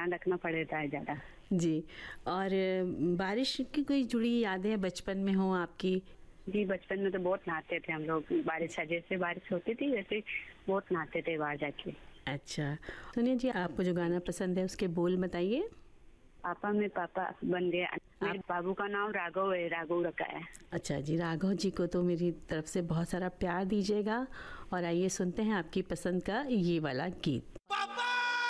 ध्यान रखना पड़ता है ज़्यादा। जी। और बारिश की कोई जुड़ी यादें बचपन में हो आपकी? जी, बचपन में तो बहुत नहाते थे हम लोग। बारिश जैसे बारिश होती थी वैसे बहुत नहाते थे बाहर जाके। अच्छा, सुनिए जी, आपको जो गाना पसंद है उसके बोल बताइए। पापा में पापा बन गया। मेरे बाबू का नाम राघव है, राघव रखा है। अच्छा जी, राघव जी को तो मेरी तरफ से बहुत सारा प्यार दीजिएगा। और आइए सुनते हैं आपकी पसंद का ये वाला गीत।